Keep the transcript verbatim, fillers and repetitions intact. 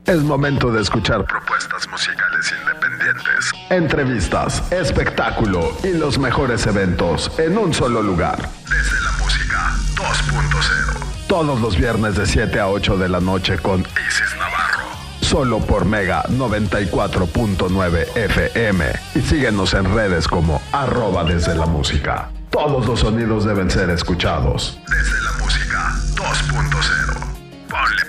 Es momento de escuchar propuestas musicales independientes, entrevistas, espectáculo y los mejores eventos en un solo lugar. Desde la Música dos punto cero. Todos los viernes de siete a ocho de la noche con Isis Navarro. Solo por Mega noventa y cuatro punto nueve F M. Y síguenos en redes como arroba desde la música. Todos los sonidos deben ser escuchados. Desde la Música dos punto cero. Ponle